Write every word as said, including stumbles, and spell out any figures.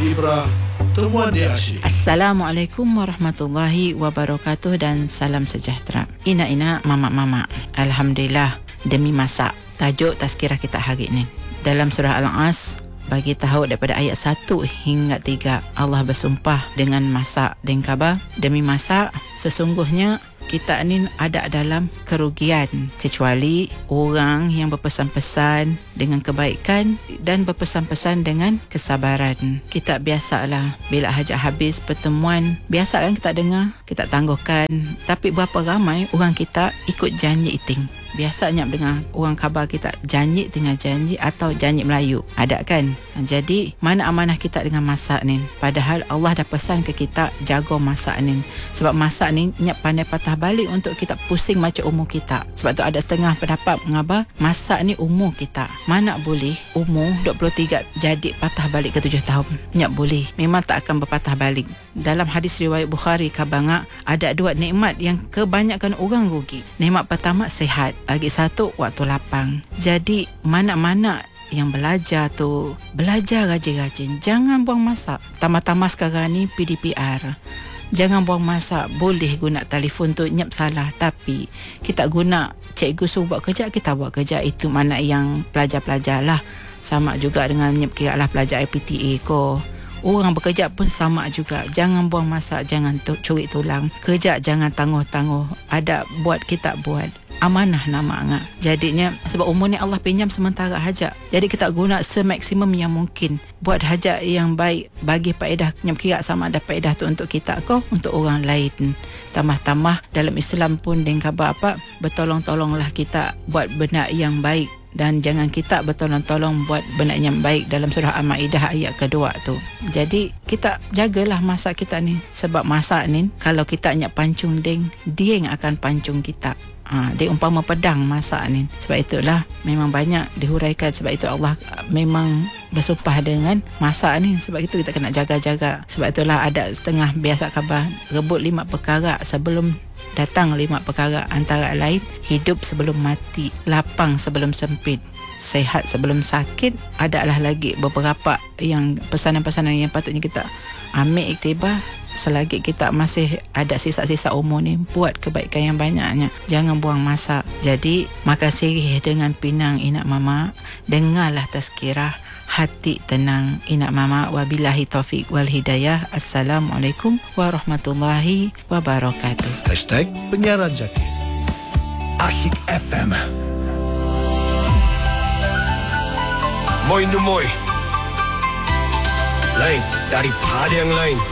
Ibrah, temuan dia asyik. Assalamualaikum warahmatullahi wabarakatuh dan salam sejahtera. Ina-ina, mama-mama, alhamdulillah demi masak. Tajuk tazkirah kita hari ini dalam surah Al-As bagi tahu daripada ayat satu hingga tiga, Allah bersumpah dengan masak dan khabar. Demi masak, sesungguhnya kita ni ada dalam kerugian kecuali orang yang berpesan-pesan dengan kebaikan dan berpesan-pesan dengan kesabaran. Kita biasalah bila hajat habis pertemuan, biasa kan kita dengar, kita tangguhkan, tapi berapa ramai orang kita ikut janji iting. Biasanya dengar orang khabar kita janji tengah janji atau janji Melayu. Ada kan? Jadi mana amanah kita dengan masak ni? Padahal Allah dah pesan ke kita jaga masak ni. Sebab masak ni nyak pandai patah balik untuk kita pusing macam umur kita. Sebab tu ada setengah pendapat mengabar masak ni umur kita. Mana boleh umur dua puluh tiga jadi patah balik ke tujuh tahun. Nyak boleh. Memang tak akan berpatah balik. Dalam hadis riwayat Bukhari khabar ada dua nikmat yang kebanyakan orang rugi. Nikmat pertama sihat. Lagi satu waktu lapang. Jadi mana-mana yang belajar tu, belajar rajin-rajin. Jangan buang masa. Tambah-tambah sekarang ni P D P R. Jangan buang masa. Boleh guna telefon tu nyap salah, tapi kita guna cikgu suruh buat kerja, kita buat kerja. Itu mana yang pelajar-pelajar lah. Sama juga dengan nyap kira lah pelajar I P T A ko. Orang bekerja pun sama juga. Jangan buang masa, jangan tu, curi tulang. Kerja jangan tangguh-tangguh. Ada buat, kita buat. Amanah nama ngak. Jadinya sebab umur ni Allah pinjam sementara hajat. Jadi kita guna semaksimum yang mungkin buat hajat yang baik bagi faedah. Nyam kira sama ada faedah tu untuk kita ko, untuk orang lain. Tambah-tambah dalam Islam pun dengan khabar apa, bertolong-tolonglah kita buat benda yang baik. Dan jangan kita bertolong-tolong buat benda yang baik dalam surah Al-Ma'idah ayat kedua tu. Jadi kita jagalah masak kita ni. Sebab masak ni kalau kita nyak pancung ding, dia yang akan pancung kita. Ha, dia umpama pedang masak ni. Sebab itulah memang banyak dihuraikan. Sebab itu Allah memang bersumpah dengan masak ni. Sebab itu kita kena jaga-jaga. Sebab itulah ada setengah biasa khabar rebut lima perkara sebelum datang lima perkara, antara lain hidup sebelum mati, lapang sebelum sempit, sehat sebelum sakit. Adalah lagi beberapa yang pesanan-pesanan yang patutnya kita ambil iktibar selagi kita masih ada sisa-sisa umur ni. Buat kebaikan yang banyaknya, jangan buang masa. Jadi makan sirih dengan pinang inak mama, dengarlah tazkirah, hati tenang inak mama. Wabillahi taufiq wal hidayah. Assalamualaikum warahmatullahi wabarakatuh. Hashtag penyiaran jaki Asyik F M. Moi nu moi, lain daripada yang lain.